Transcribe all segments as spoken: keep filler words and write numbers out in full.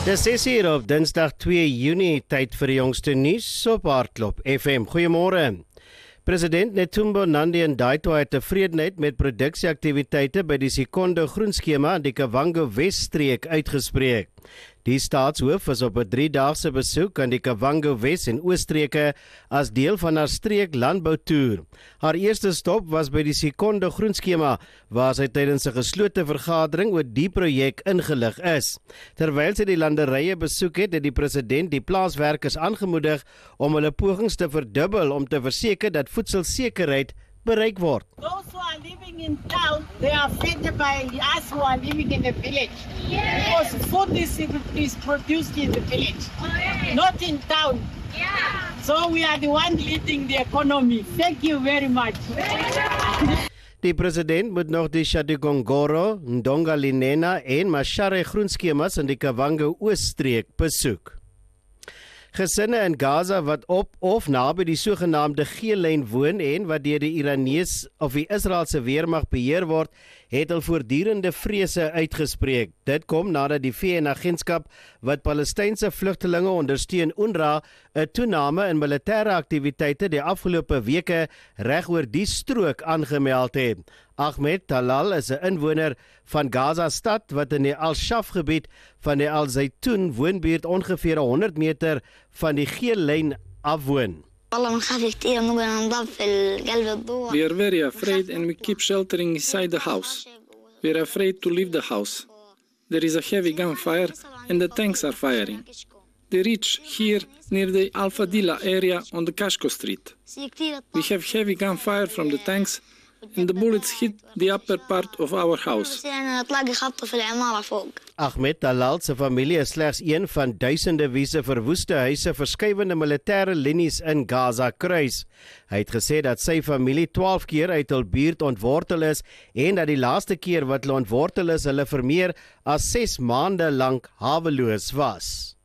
Dis ses uur op Dinsdag twee Junie, tyd vir die jongste nuus op Hardklop F M. Goeiemôre. President Netumbo Nandi-Ndaitwah het tevredenheid met produksieaktiwiteite by die Sikondo groenskema in die Kavango Wes-streek uitgespreek. Die staatshoof is op 'n drie-daagse besoek aan die Kavango Wes en Oosstreke as deel van haar streek landboutoer. Haar eerste stop was by die Sikondo groenskema, waar sy tydens 'n geslote vergadering oor die projek ingelig is. Terwyl sy die landerye besoek het, het die president die plaaswerkers aangemoedig om hulle pogings te verdubbel om te verseker dat voedselsekerheid bereik word. Those who are living in town, they are affected by us who are living in the village. Yeah. Because food is, is produced in the village, okay. Not in town. Yeah. So we are the one leading the economy. Thank you very much. Die president moet nog die Shadugongoro, Ndongalinena en Mashare groenskemas in die Kavango Oosstreek besoek. Gesinne in Gaza wat op of naby die sogenaamde G-lyn woon en wat deur die Iranees of die Israeliese weermag beheer word, het al voortdurende vrese uitgespreek. Dit kom nadat die V N-agentskap wat Palestynse vlugtelinge ondersteun, UNRWA, 'n toename in militêre aktiwiteite die afgelope weke reg oor die strook aangemeld het. Ahmed Talal is 'n inwoner van Gaza stad wat in die Al-Shaf gebied van die Al-Zaytun woonbuurt ongeveer honderd meter van die G-lyn afwoon. We are very afraid and we keep sheltering inside the house. We are afraid to leave the house. There is a heavy gunfire and the tanks are firing. They reach here near the Al Fadila area on the Kashko Street. We have heavy gunfire from the tanks and the bullets hit the upper part of our house. Ahmed Talal se familie is slegs een van duisende wie se verwoeste huise verskywende militêre linies in Gaza kruis. Hy het gesê dat sy familie twaalf keer uit hul buurt ontwortel is en dat die laaste keer wat hulle ontwortel is, hulle vir meer as ses maande lank haweloos was.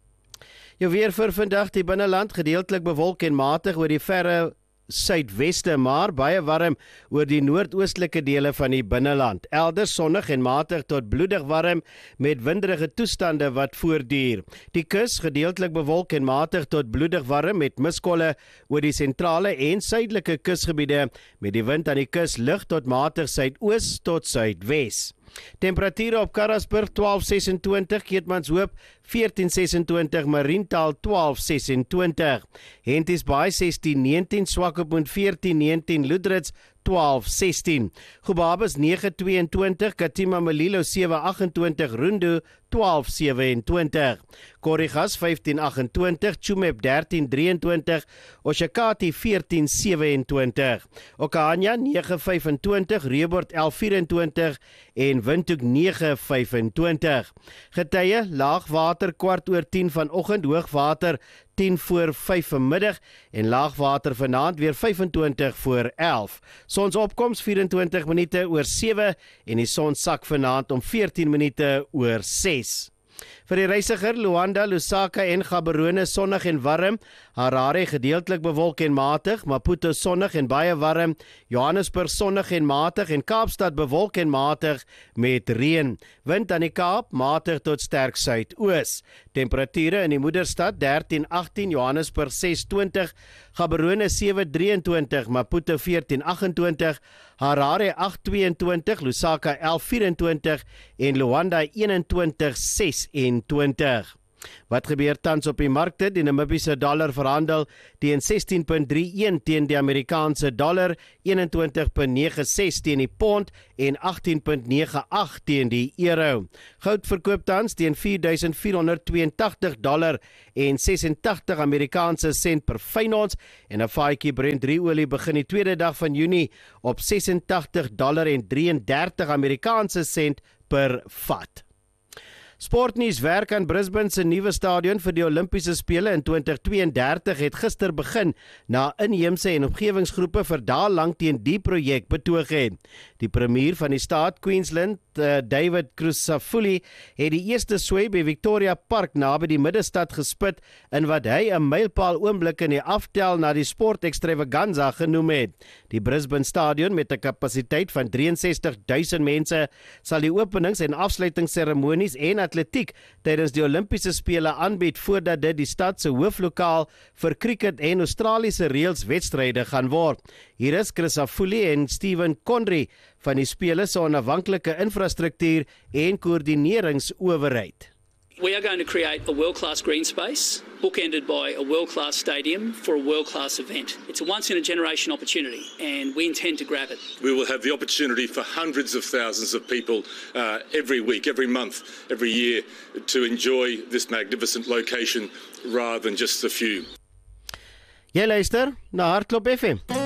Jou weer vir vandag, die binneland gedeeltelik bewolk en matig oor die verre suidweste, maar baie warm oor die noordoostelike dele van die binneland. Elders sonnig en matig tot bloedig warm met winderige toestande wat voortduur. Die kus gedeeltelik bewolk en matig tot bloedig warm met miskolle oor die sentrale en suidelike kusgebiede met die wind aan die kus lig tot matig suidoos tot suidwes. Temperature op Karasburg twaalf sesentwintig, Keetmanshoop veertien sesentwintig, Mariental twaalf sesentwintig, Henties Baai sestien negentien, Swakopmund veertien negentien, Loudrits twaalf sestien, Gobabis negen tweeëntwintig, Katima Malilo sewe agentwintig, Rundu twaalf sewentwintig, Korrigas vyftien agentwintig, Chumep dertien drieëntwintig, Oshakati veertien sewentwintig, Okahanya negen vyfentwintig, Reebord elf vyfentwintig en Windhoek negen vyfentwintig. Getye laagwater kwart oor tien vanoggend, hoogwater tien voor vyf vanmiddag en laagwater vanaand weer vyfentwintig voor elf. Sonsopkoms vyfentwintig minute oor sewe en die son sak vanaand om veertien minute oor ses. Vir die reisiger, Luanda, Lusaka en Gaborone sonnig en warm, Harare gedeeltelik bewolk en matig, Maputo sonnig en baie warm, Johannesburg sonnig en matig en Kaapstad bewolk en matig met reën. Wind aan die Kaap matig tot sterk suidoos. Temperature in die moederstad dertien agtien, Johannesburg ses twintig, Gaborone sewe drieëntwintig, Maputo veertien agentwintig, Harare agt tweeëntwintig, Lusaka elf vyfentwintig en Luanda eenentwintig sesentwintig. Wat gebeur tans op die markte? Die Namibiese dollar verhandel teen sestien komma drie een teen die Amerikaanse dollar, eenentwintig komma nege ses teen die pond en agtien komma nege agt teen die euro. Goud verkoop tans teen vier duisend vier honderd tweeëntagtig dollar en sesentagtig Amerikaanse sent per fyn ons en 'n vaatjie Brent olie begin die tweede dag van Junie op sesentagtig dollar en drieëndertig Amerikaanse sent per vat. Sportnuus, werk aan Brisbane se nuwe stadion vir die Olimpiese Spele in twintig tweeëndertig het gister begin na inheemse en omgewingsgroepe vir dae lank teen die projek betoog het. Die premier van die staat Queensland, uh, David Crisafulli, het die eerste swai by Victoria Park naby die middestad gespit in wat hy 'n mylpaal oomblik in die aftel na die sport extravaganza genoem het. Die Brisbane stadion met 'n kapasiteit van drieënsestig duisend mense sal die openings- en afsluitingsseremonies en atletiek tydens die Olimpiese spele aanbied voordat dit die stad se hooflokaal vir cricket en Australiese reëls wedstryde gaan word. Hier is Chris Afuli en Stephen Conry van die spele se onafhanklike infrastruktuur en koördineringsowerheid. We are going to create a world-class green space, bookended by a world-class stadium for a world-class event. It's a once-in-a-generation opportunity, and we intend to grab it. We will have the opportunity for hundreds of thousands of people uh, every week, every month, every year to enjoy this magnificent location rather than just a few. Jy luister na Hardloop F M.